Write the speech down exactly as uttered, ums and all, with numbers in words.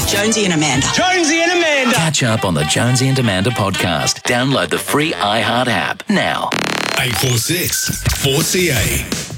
Jonesy and Amanda. Jonesy and Amanda. Catch up on the Jonesy and Amanda podcast. Download the free iHeart app now. eight four six four C A.